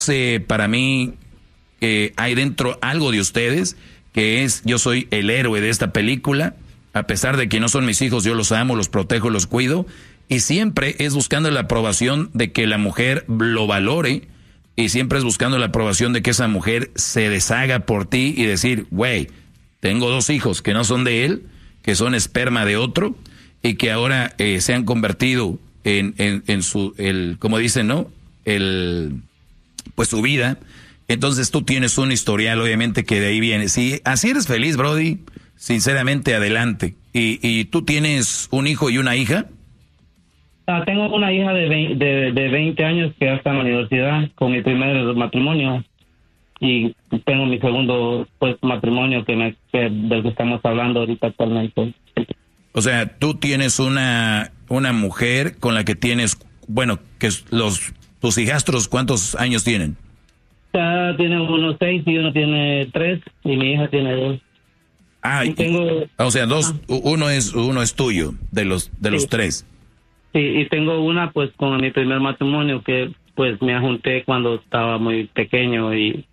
para mí hay dentro algo de ustedes que es, yo soy el héroe de esta película, a pesar de que no son mis hijos, yo los amo, los protejo, los cuido, y siempre es buscando la aprobación de que la mujer lo valore, y siempre es buscando la aprobación de que esa mujer se deshaga por ti y decir, güey, tengo 2 hijos que no son de él, que son esperma de otro, y que ahora se han convertido en su, como dicen, ¿no? Pues su vida. Entonces tú tienes un historial, obviamente, que de ahí viene. Si así eres feliz, Brody, sinceramente, adelante. ¿Y tú tienes un hijo y una hija? Tengo una hija de 20 años que ya está en la universidad con mi primer matrimonio. Y tengo mi segundo matrimonio del que estamos hablando ahorita actualmente. O sea, tú tienes una mujer con la que tienes, bueno, que tus hijastros, ¿cuántos años tienen? Tiene unos 6 y uno tiene 3 y mi hija tiene 2. O sea, 2, uno es tuyo, de los 3. Sí, y tengo una pues con mi primer matrimonio que pues me junté cuando estaba muy pequeño y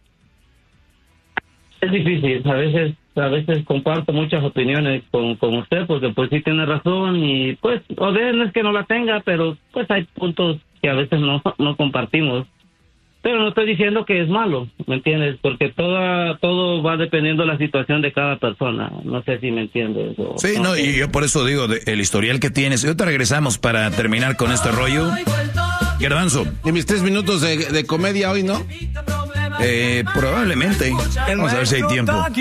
es difícil, a veces comparto muchas opiniones con usted porque pues sí tiene razón y pues o no es que no la tenga, pero pues hay puntos que a veces no compartimos. Pero no estoy diciendo que es malo, ¿me entiendes? Porque todo va dependiendo de la situación de cada persona. No sé si me entiendes. Sí, no, y yo por eso digo, el historial que tienes. Y ahorita regresamos para terminar con este rollo. Garbanzo. Y mis 3 minutos de comedia hoy, ¿no? Probablemente. Vamos a ver si hay tiempo.